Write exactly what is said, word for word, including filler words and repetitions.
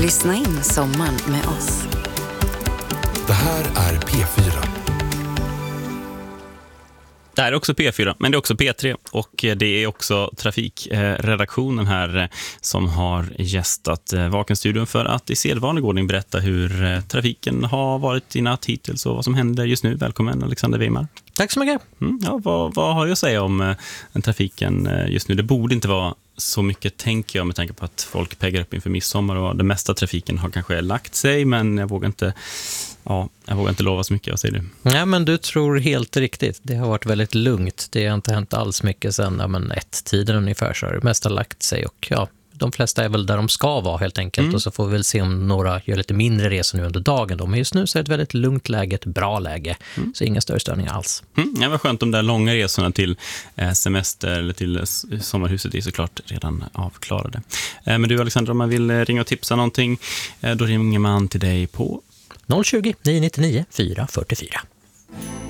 Lyssna in sommaren med oss. Det här är P fyra. Det här är också P fyra, men det är också P tre och det är också trafikredaktionen här som har gästat Vakenstudion för att i sedvanlig ordning berätta hur trafiken har varit i natt hittills och vad som händer just nu. Välkommen Alexander Weimar. Tack så mycket. Mm, ja, vad, vad har jag att säga om den trafiken just nu? Det borde inte vara så mycket, tänker jag, med tanke på att folk peggar upp inför midsommar och den mesta trafiken har kanske lagt sig, men jag vågar inte, ja, jag vågar inte lova så mycket. Vad säger du? Ja, men du tror helt riktigt. Det har varit väldigt lugnt. Det har inte hänt alls mycket sedan ja, men ett tiden ungefär, så har det mesta lagt sig och ja, de flesta är väl där de ska vara helt enkelt. Mm. Och så får vi väl se om några gör lite mindre resor nu under dagen då. Men just nu så är det ett väldigt lugnt läge, ett bra läge. Mm. Så inga större störningar alls. Mm. Ja, vad skönt. De där långa resorna till semester eller till sommarhuset är såklart redan avklarade. Men du Alexander, om man vill ringa och tipsa någonting, då ringer man till dig på noll tjugo, nio nio nio, fyra fyra fyra.